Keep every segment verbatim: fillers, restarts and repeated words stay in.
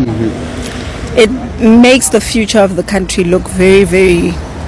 mm-hmm. it makes the future of the country look very, very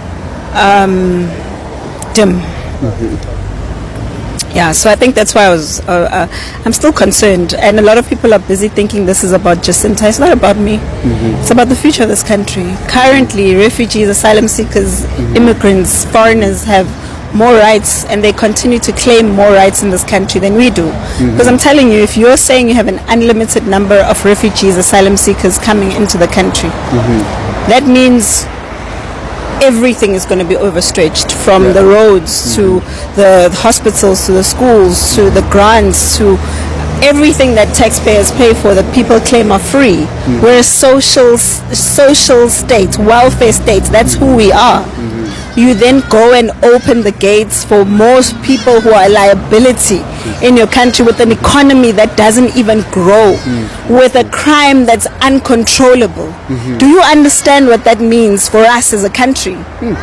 um, dim. Mm-hmm. Yeah, so I think that's why I was, uh, uh, I'm still concerned. And a lot of people are busy thinking this is about Jacinta. It's not about me. Mm-hmm. It's about the future of this country. Currently, refugees, asylum seekers, mm-hmm. immigrants, foreigners have more rights, and they continue to claim more rights in this country than we do. Mm-hmm. Because I'm telling you, if you're saying you have an unlimited number of refugees, asylum seekers coming into the country, mm-hmm. that means everything is going to be overstretched, from yeah. the roads mm-hmm. to the hospitals, to the schools, to the grants, to everything that taxpayers pay for that people claim are free. Mm-hmm. We're a social, social state, welfare state. That's who we are. Mm-hmm. You then go and open the gates for most people who are a liability mm-hmm. in your country, with an economy that doesn't even grow, mm-hmm. with a crime that's uncontrollable. Mm-hmm. Do you understand what that means for us as a country? Mm.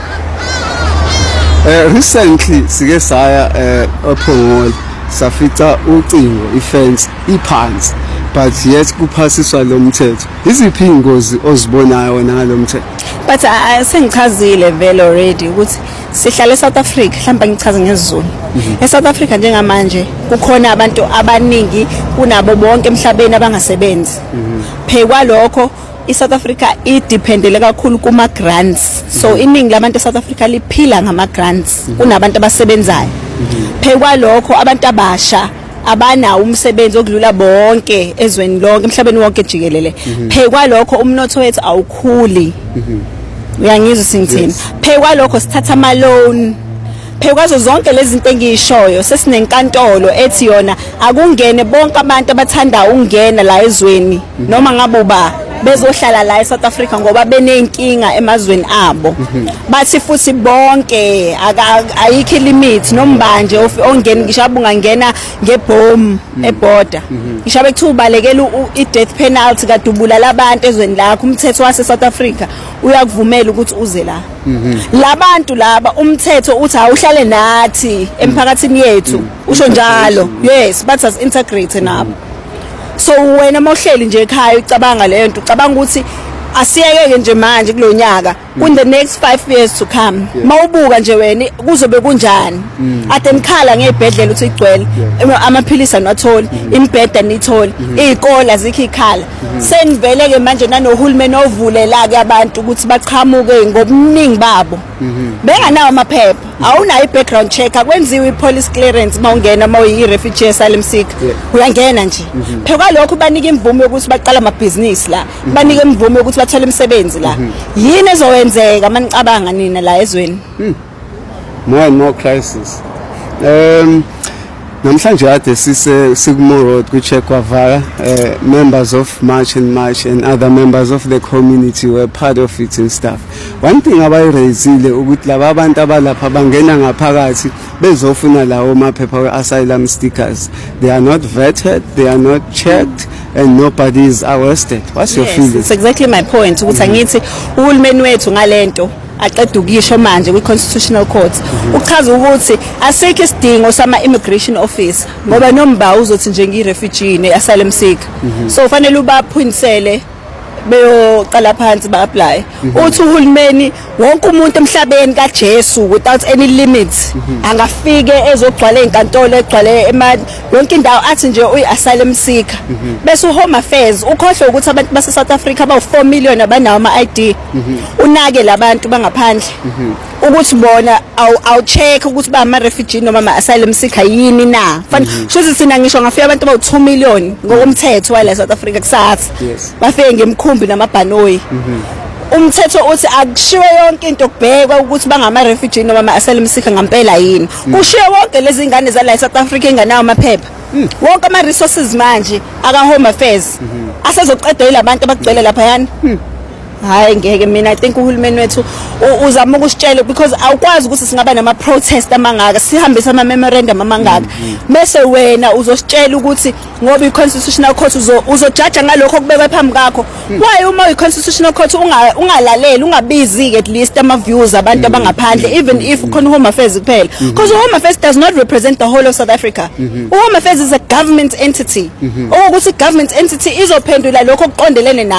Uh, recently, sike saya ePhongolo safita ucingo ifence iphansi, but yet kuphasiswa lo mthetho. Iziphi ingozi ozibonayo wena ngalo mthetho? But I sengichazile vele already ukuthi sihlala eSouth Africa, mhlawumbe ngichaze ngesiZulu. eSouth Africa njengamanje kukhona abantu abaningi kunabo bonke emhlabeni abangasebenzi. Phekwa lokho iSouth Africa idependele kakhulu kuma grants. So iningi labantu eSouth Africa liphila ngama grants kunabantu abasebenzayo. Phekwa lokho abantu abasha abana umsebenzi okudlula bonke ezweni lonke emhlabeni wonke jikelele. Phekwa lokho umnotho wethu awukhuli. Uyangizwa singithini? Phekwa lokho sithatha ama loan. Phekwa zonke lezi zinto engiyishoyo sesinenkantolo ethi yona akungene bonke abantu abathanda ukungena la ezweni noma ngabe ba bezohlala la eSouth Africa ngoba benenkinga emazweni abo. Bathi futhi bonke ayikho limit nombanje ongena ngishabu ungangena ngebomb eborder. Ngishabe kuthiwa ubalekela i-death penalty kadubula labantu ezweni lakho, umthetho wase South Africa uyakuvumela ukuthi uze la. Labantu laba umthetho uthi awuhlale nathi emphakathini yethu, usho njalo. Yes, but as integrate nabo. So wena mawuhleli nje ekhaya ucabanga leyo nto, ucabanga ukuthi asiyeke nje manje kulonyaka, in the next five years to come mawubuka nje wena kuzobe kunjani. Ade nikhala ngebhedlela uthi igcwele, amaphilisi anathola, imbheda nithola, izikole azikho ikhala. Senivele ke manje nanohulumeni ovulela ke abantu ukuthi baqhamuke ngobuningi babo benganawo amaphepha, awunayo i-background check, akwenziwe i-police clearance mawungena mawuyi-refugee asylum seeker, uyangena nje. Phekwa lokho banika imvume yokuthi baqala amabhizinisi la, banika imvume yokuthi bathole imisebenzi la. Yini ezowenzeka manicabanga nina la ezweni? More and more crisis. Um namhlanje ade sise Sigmund Road kuChekwavara, uh, members of March and March and other members of the community were part of it and stuff. One thing abayirezile ukuthi laba abantu abalapha bangena ngaphakathi bezofuna lawo maphepha we-asylum stickers. They are not vetted, they are not checked, and nobody is arrested. What's your yes, feeling? It's exactly my point. Ukuthi angithi uhulumeni wethu ngalento aqeda ukisho manje kwi-constitutional court uchaza ukuthi asikho isidingo sama immigration officer ngoba nomba uzothi nje ngi-refugee ne-asylum seeker. So fanele ubaphunisele beyoqala phansi ba-apply. Uthi uhulumeni wonke umuntu emhlabeni kaJesu without any limit angafike ezogcwala inkantolo egcwale yonke indawo athi nje uyi-asylum seeker. Bese uHome Affairs ukhohle ukuthi abantu base South Africa bawu four million abanawo ama-I D. Unake labantu bangaphandle ukuthi bona awu check ukuthi ba ama-refugee noma ama-asylum seeker yini na. Futhi sina ngisho ngafika abantu bawu two million ngokomthetho wala South Africa kusasa. Bafike ngemkhumbi namabhanoyi. Umthetho uthi akushiwe yonke into kubhekwa ukuthi bangama refugee noma ama asylum seeker ngempela yini. Kushiwe wonke lezi ingane zala eSouth Africa enganawo amaphepha. Wonke ama resources manje aka Home Affairs asezoqedela abantu abagcwele lapha yana. Hayi ngeke mina I think uhulumeni wethu uzama ukusitshela because awukwazi ukuthi singaba nama protest amangaka sihambisa ama memorandum amangaka bese wena uzositshela ukuthi ngoba i-constitutional court uzojaja ngalokho kubekwe phambi kakho. Why uma i-constitutional court ungalaleli ungabizi at least ama views abantu abangaphandle even if khona Home Affairs kuphela because Home Affairs does not represent the whole of South Africa. Home Affairs is a government entity. Ukuthi government entity izophendula lokho okuqondelene